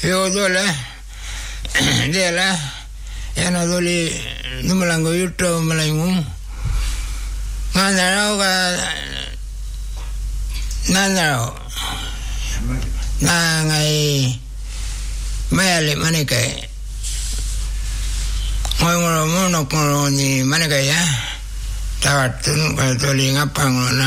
Yo dole dela yana doli numulango yuto malangu nganarao ka nanarao nangai mayale manikai ngoro mono kono ni manikai ya tawatun ka doli ngapang na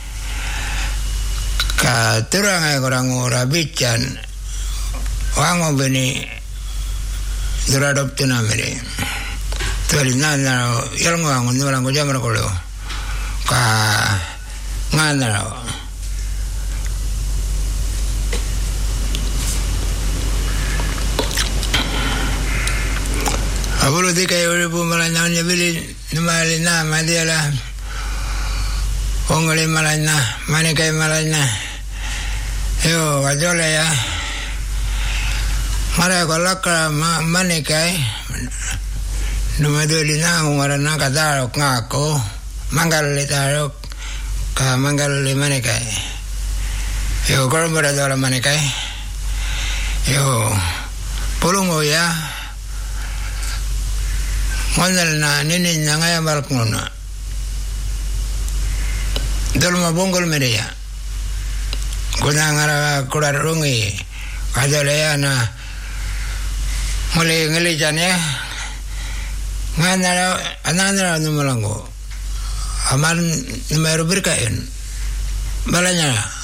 ka turangai korang ora bican wango bini duradop tunamere tuari nana yalngo wango numalango jamara koleo ka ngana abulu dika yuribu malanya nyebili numali na madiala ongole malanya manikai malanya yo wajole ya mara kolaka manikai numaduli na ngwarana kadaro ngako mangali taro ka mangali manikai yo kormbara dola manikai yo pulungo ya ngondal na nini ngaya balkona dolma bongol media kuna ngara kurarungi kadole ya na ngeli jane ngana anana numalango aman numero berkain balanya